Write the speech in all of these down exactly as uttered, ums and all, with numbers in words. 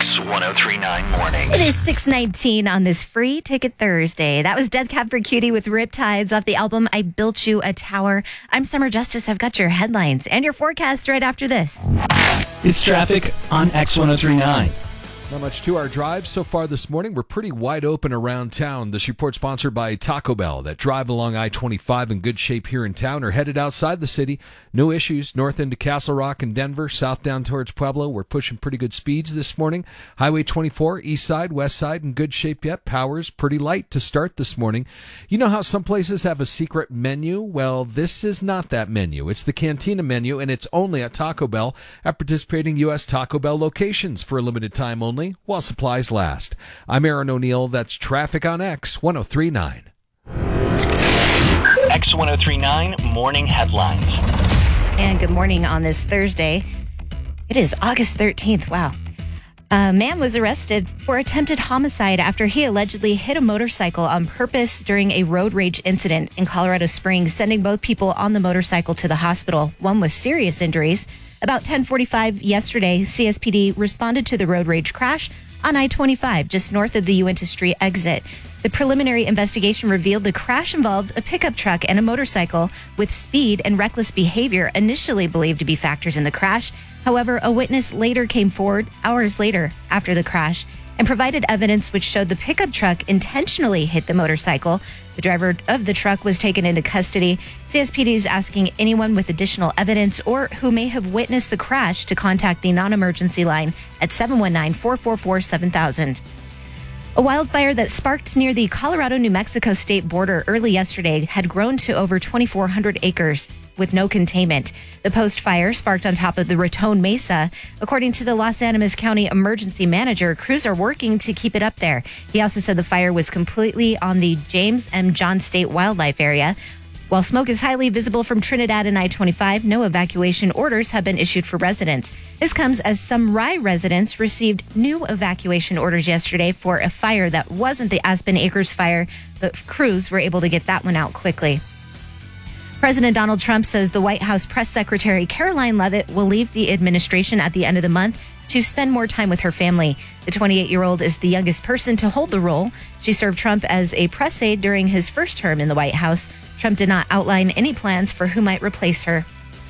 X ten thirty-nine Mornings. It is six nineteen on this free ticket Thursday. That was Death Cab for Cutie with Riptides off the album I Built You a Tower. I'm Summer Justice. I've got your headlines and your forecast right after this. It's traffic on X ten thirty-nine. Not much to our drive so far this morning. We're pretty wide open around town. This report sponsored by Taco Bell. That drive along I twenty-five in good shape here in town or headed outside the city. No issues. North into Castle Rock and Denver, south down towards Pueblo. We're pushing pretty good speeds this morning. Highway twenty-four, east side, west side in good shape yet. Power's pretty light to start this morning. You know how some places have a secret menu? Well, this is not that menu. It's the Cantina menu, and it's only at Taco Bell at participating U S Taco Bell locations for a limited time only, while supplies last. I'm Aaron O'Neill. That's traffic on X ten thirty-nine. X ten thirty-nine Morning Headlines. And good morning on this Thursday. It is August thirteenth. Wow. A man was arrested for attempted homicide after he allegedly hit a motorcycle on purpose during a road rage incident in Colorado Springs, sending both people on the motorcycle to the hospital, one with serious injuries. About ten forty-five yesterday, C S P D responded to the road rage crash on I twenty-five, just north of the Uinta Street exit. The preliminary investigation revealed the crash involved a pickup truck and a motorcycle, with speed and reckless behavior initially believed to be factors in the crash. However, a witness later came forward hours later after the crash and provided evidence which showed the pickup truck intentionally hit the motorcycle. The driver of the truck was taken into custody. C S P D is asking anyone with additional evidence or who may have witnessed the crash to contact the non-emergency line at seven one nine, four four four, seven thousand. A wildfire that sparked near the Colorado-New Mexico state border early yesterday had grown to over twenty-four hundred acres with no containment. The post fire sparked on top of the Raton Mesa. According to the Los Animas County emergency manager, crews are working to keep it up there. He also said the fire was completely on the James M. John State Wildlife Area. While smoke is highly visible from Trinidad and I twenty-five, no evacuation orders have been issued for residents. This comes as some Rye residents received new evacuation orders yesterday for a fire that wasn't the Aspen Acres fire, but crews were able to get that one out quickly. President Donald Trump says the White House press secretary Caroline Leavitt will leave the administration at the end of the month to spend more time with her family. The twenty-eight-year-old is the youngest person to hold the role. She served Trump as a press aide during his first term in the White House. Trump did not outline any plans for who might replace her.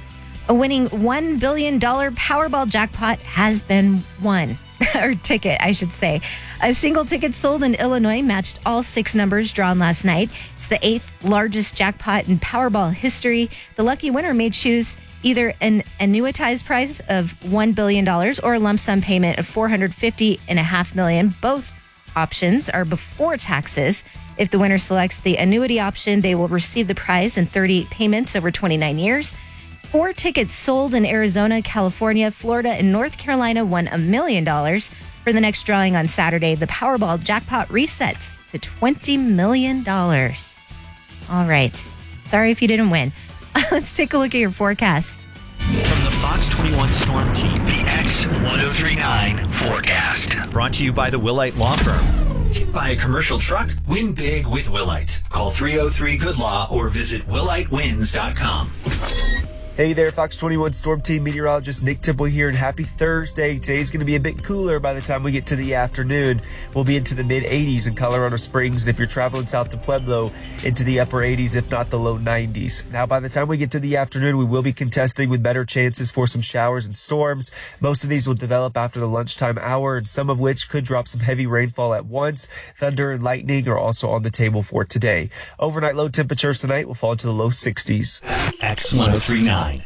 A winning one billion dollars Powerball jackpot has been won. Or ticket, I should say. A single ticket sold in Illinois matched all six numbers drawn last night. It's the eighth largest jackpot in Powerball history. The lucky winner may choose either an annuitized prize of one billion dollars or a lump sum payment of four hundred fifty point five million dollars. Both options are before taxes. If the winner selects the annuity option, they will receive the prize in thirty payments over twenty-nine years. Four tickets sold in Arizona, California, Florida, and North Carolina won a million dollars. For the next drawing on Saturday, the Powerball jackpot resets to twenty million dollars. All right. Sorry if you didn't win. Let's take a look at your forecast. From the Fox twenty-one Storm Team, The X ten thirty-nine Forecast. brought to you by the Willite Law Firm. Buy a commercial truck? Win big with Willite. Call three oh three good law or visit willite wins dot com. Hey there, Fox twenty-one Storm Team meteorologist Nick Temple here, and happy Thursday. Today's going to be a bit cooler by the time we get to the afternoon. We'll be into the mid eighties in Colorado Springs, and if you're traveling south to Pueblo, into the upper eighties, if not the low nineties. Now, by the time we get to the afternoon, we will be contesting with better chances for some showers and storms. Most of these will develop after the lunchtime hour, and some of which could drop some heavy rainfall at once. Thunder and lightning are also on the table for today. Overnight low temperatures tonight will fall to the low sixties. X ten thirty-nine. The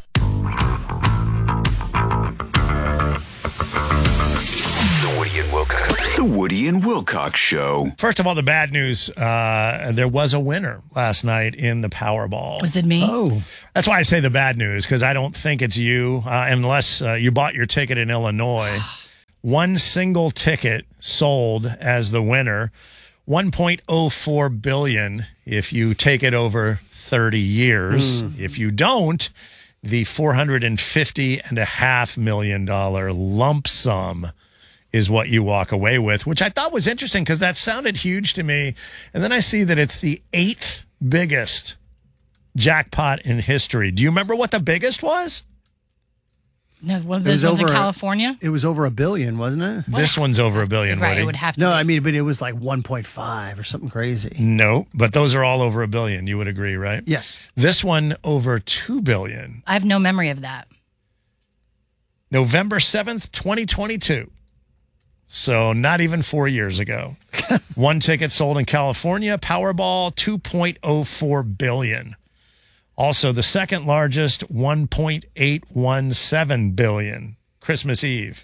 Woody and Wilcox. The Woody and Wilcox Show. First of all, the bad news, uh, there was a winner last night in the Powerball. Was it me? Oh. That's why I say the bad news, because I don't think it's you, uh, unless uh, you bought your ticket in Illinois. One single ticket sold as the winner, one point oh four billion dollars if you take it over thirty years. Mm. If you don't, the four hundred fifty point five million dollars lump sum is what you walk away with, which I thought was interesting because that sounded huge to me. And then I see that it's the eighth biggest jackpot in history. Do you remember what the biggest was? No, one of It was those ones in over- California. It was over a billion, wasn't it? This one's over a billion, Right, Woody. it would have to. No, be. I mean, but it was like one point five or something crazy. No, but those are all over a billion. You would agree, right? Yes. This one over two billion. I have no memory of that. November seventh, twenty twenty-two. So not even four years ago. One ticket sold in California, Powerball, two point oh four billion. Also, the second largest, one point eight one seven billion, Christmas Eve.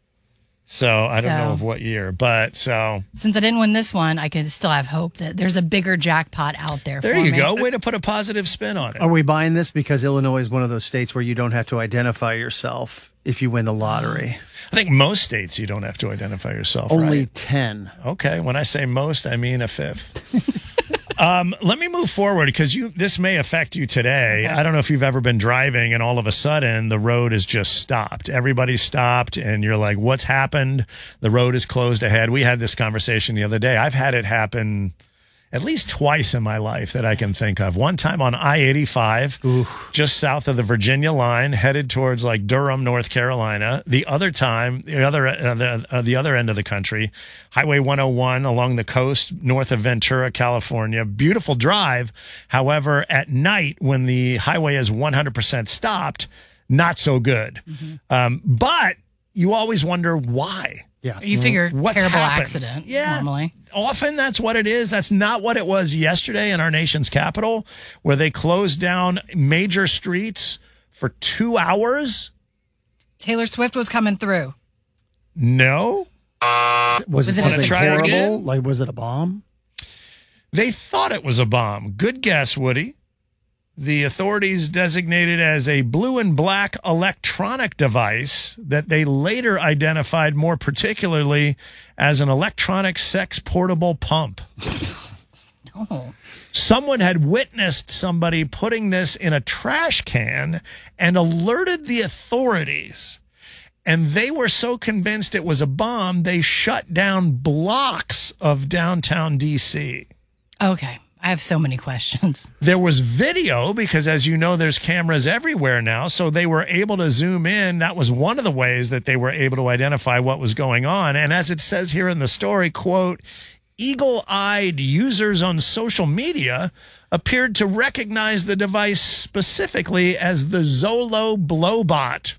So I don't So- know of what year, but so Since I didn't win this one, I could still have hope that there's a bigger jackpot out there. there for you me. go. Way to put a positive spin on it. Are we buying this because Illinois is one of those states where you don't have to identify yourself if you win the lottery? I think most states you don't have to identify yourself. Only right? ten. Okay, when I say most, I mean a fifth. um, let me move forward because you this may affect you today. I don't know if you've ever been driving and all of a sudden the road is just stopped. Everybody's stopped and you're like, what's happened? The road is closed ahead. We had this conversation the other day. I've had it happen at least twice in my life that I can think of. One time on I eighty-five, just south of the Virginia line, headed towards like Durham, North Carolina. The other time, the other uh, the, uh, the other end of the country, Highway one oh one along the coast, north of Ventura, California. Beautiful drive. However, at night when the highway is one hundred percent stopped, not so good. Mm-hmm. Um, but you always wonder why. Yeah. You figure What's terrible happened? accident. Yeah. Normally. Often that's what it is. That's not what it was yesterday in our nation's capital, where they closed down major streets for two hours. Taylor Swift was coming through. No, Was, Was it it a something try horrible? again? Like, was it a bomb? they thought it was a bomb. Good guess, Woody. The authorities designated as a blue and black electronic device that they later identified more particularly as an electronic sex portable pump. Oh. Someone had witnessed somebody putting this in a trash can and alerted the authorities. And they were so convinced it was a bomb, they shut down blocks of downtown D C. Okay. I have so many questions. There was video because, as you know, there's cameras everywhere now. So they were able to zoom in. That was one of the ways that they were able to identify what was going on. And as it says here in the story, quote, eagle-eyed users on social media appeared to recognize the device specifically as the Zolo Blowbot.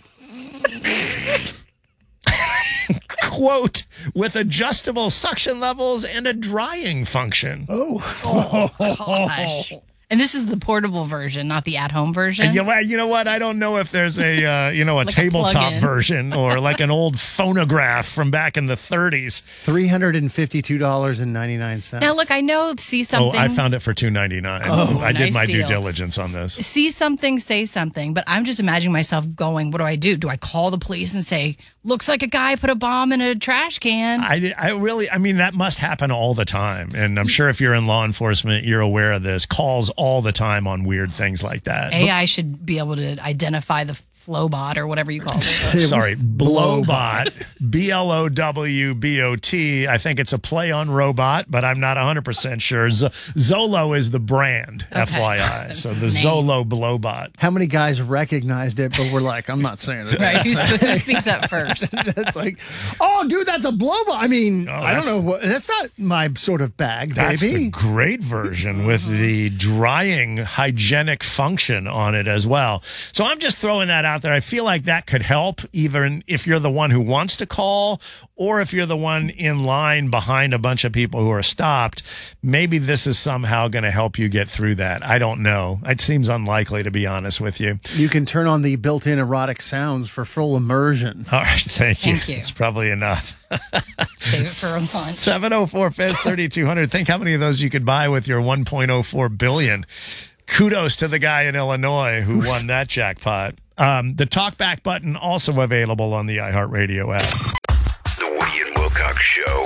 Quote, with adjustable suction levels and a drying function. Oh, gosh. And this is the portable version, not the at-home version. And you, know, you know what? I don't know if there's a uh, you know a Like a tabletop plug-in. version or like an old phonograph from back in the thirties. three hundred fifty-two dollars and ninety-nine cents. Now, look, I know see something. Oh, I found it for two ninety-nine. Oh, I did nice my deal. due diligence on this. See something, say something. But I'm just imagining myself going, what do I do? Do I call the police and say, looks like a guy put a bomb in a trash can? I, I really, I mean, that must happen all the time. And I'm sure if you're in law enforcement, you're aware of this. Calls all the time on weird things like that. A I should be able to identify the Flowbot or whatever you call it. Sorry, Blowbot, B L O W B O T. I think it's a play on robot, but I'm not one hundred percent sure. Z- Zolo is the brand, Okay. F Y I. That's So his the name. Zolo Blowbot. How many guys recognized it, but were like, I'm not saying it. Right? Who, sp- who speaks up first? That's like, oh, dude, that's a blow by. I mean, Oh, I don't that's- know. What, that's not my sort of bag, That's the baby. great version with the drying hygienic function on it as well. So I'm just throwing that out there. I feel like that could help, even if you're the one who wants to call or if you're the one in line behind a bunch of people who are stopped. Maybe this is somehow going to help you get through that. I don't know. It seems unlikely, to be honest with you. You can turn on the built-in erotic sounds for full immersion. All right. Thank you. Thank you. It's probably enough. Save it for a lunch. seven oh four, F I Z, thirty-two hundred. Think how many of those you could buy with your one point oh four billion. Kudos to the guy in Illinois who won that jackpot. Um, the talkback button also available on the iHeartRadio app. The Woody and Wilcox Show.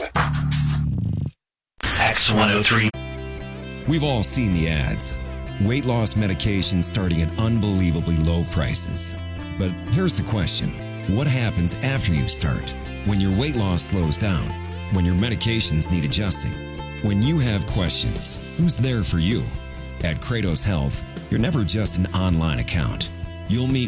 X one oh three. We've all seen the ads. Weight loss medications starting at unbelievably low prices. But here's the question. What happens after you start? When your weight loss slows down? When your medications need adjusting? When you have questions, who's there for you? At Kratos Health, you're never just an online account. You'll meet